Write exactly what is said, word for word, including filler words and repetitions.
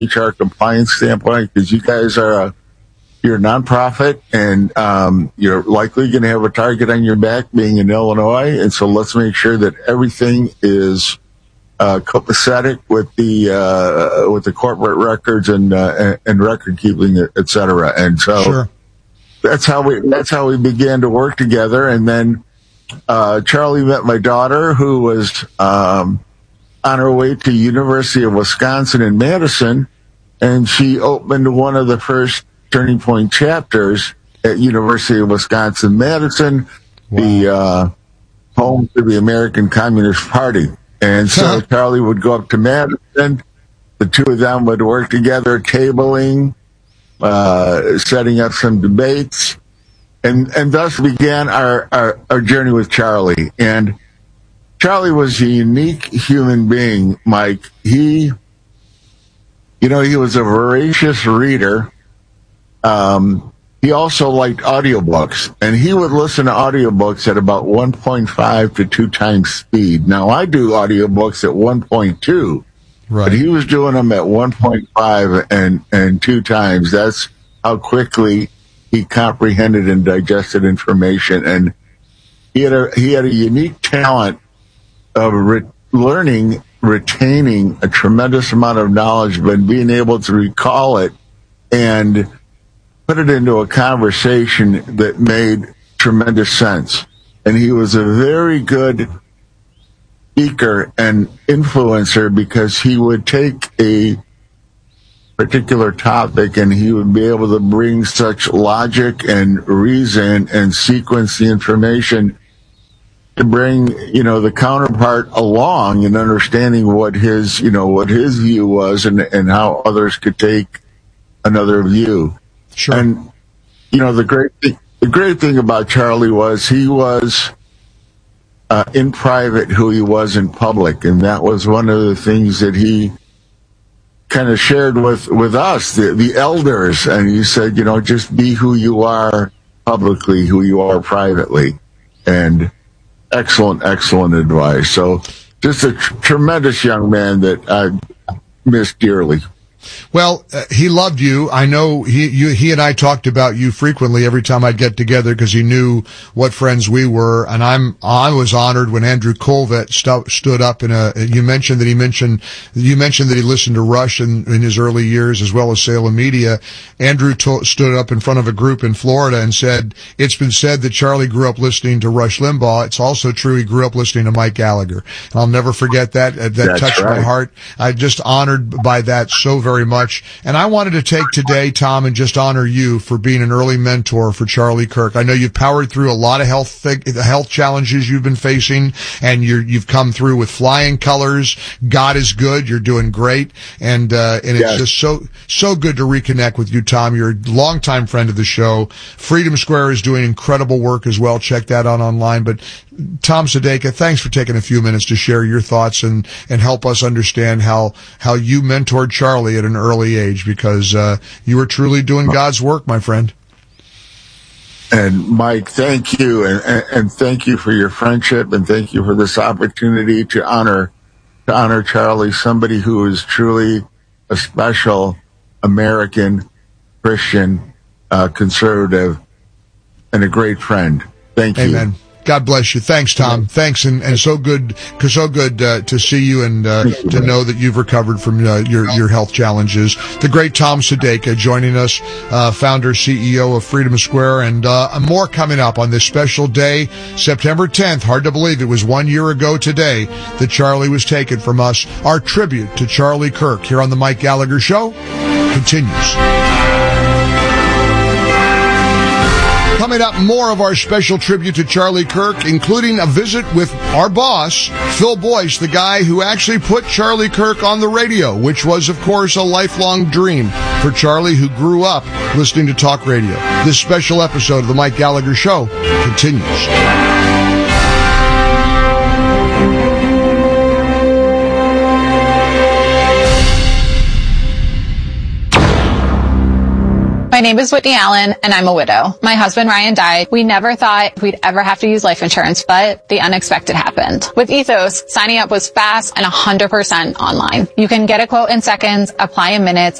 H R compliance standpoint, because you guys are a you're a nonprofit, and um, you're likely going to have a target on your back being in Illinois, and so let's make sure that everything is uh, copacetic with the uh, with the corporate records and uh, and record keeping, et cetera. And so sure. that's how we that's how we began to work together. And then uh, Charlie met my daughter, who was um, on her way to University of Wisconsin in Madison, and she opened one of the first Turning Point chapters at University of Wisconsin-Madison, wow. the uh, home to the American Communist Party. And so huh. Charlie would go up to Madison. The two of them would work together, tabling, uh, setting up some debates, and and thus began our, our, our journey with Charlie. And Charlie was a unique human being, Mike. He, you know, he was a voracious reader. Um, he also liked audiobooks, and he would listen to audiobooks at about one point five to two times speed. Now, I do audiobooks at one point two, right. But he was doing them at one point five and, and two times. That's how quickly he comprehended and digested information. And he had a, he had a unique talent of re- learning, retaining a tremendous amount of knowledge, but being able to recall it and put it into a conversation that made tremendous sense. And he was a very good speaker and influencer, because he would take a particular topic and he would be able to bring such logic and reason and sequence the information to bring, you know, the counterpart along in understanding what his, you know, what his view was, and, and how others could take another view. Sure. And, you know, the great thing, the great thing about Charlie was he was uh, in private who he was in public. And that was one of the things that he kind of shared with, with us, the, the elders. And he said, you know, just be who you are publicly, who you are privately. And excellent, excellent advice. So just a tr- tremendous young man that I miss dearly. Well, uh, he loved you. I know he you, he and I talked about you frequently every time I'd get together, because he knew what friends we were. And I'm I was honored when Andrew Colvett stu- stood up in a. You mentioned that he mentioned you mentioned that he listened to Rush in, in his early years, as well as Salem Media. Andrew to- stood up in front of a group in Florida and said, "It's been said that Charlie grew up listening to Rush Limbaugh. It's also true he grew up listening to Mike Gallagher." And I'll never forget that. That That's touched right. my heart. I'm just honored by that so very. Very much. And I wanted to take today, Tom, and just honor you for being an early mentor for Charlie Kirk. I know you've powered through a lot of health th- health challenges you've been facing, and you're, you've come through with flying colors. God is good. You're doing great. And, uh, and it's yes. just so, so good to reconnect with you, Tom. You're a longtime friend of the show. Freedom Square is doing incredible work as well. Check that out online. But Tom Sadeka, thanks for taking a few minutes to share your thoughts and, and help us understand how, how you mentored Charlie at an early age, because uh, you were truly doing God's work, my friend. And Mike, thank you, and, and, and thank you for your friendship, and thank you for this opportunity to honor to honor Charlie, somebody who is truly a special American Christian uh, conservative and a great friend. Thank you. Amen. God bless you. Thanks, Tom. Thanks, and, and so good, so good uh, to see you and uh, to know that you've recovered from uh, your your health challenges. The great Tom Sadeka joining us, uh, founder, C E O of Freedom Square, and uh, more coming up on this special day, September tenth. Hard to believe it was one year ago today that Charlie was taken from us. Our tribute to Charlie Kirk here on the Mike Gallagher Show continues. Coming up, more of our special tribute to Charlie Kirk, including a visit with our boss, Phil Boyce, the guy who actually put Charlie Kirk on the radio, which was, of course, a lifelong dream for Charlie, who grew up listening to talk radio. This special episode of the Mike Gallagher Show continues. My My name is Whitney Allen, and I'm a widow. My husband Ryan died. We never thought we'd ever have to use life insurance, but the unexpected happened. With Ethos, signing up was fast and one hundred percent online. You can get a quote in seconds, apply in minutes,